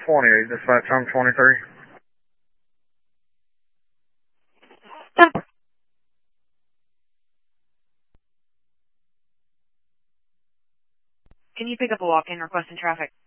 28, dispatch, I'm 23. Can you pick up a walk-in request in traffic?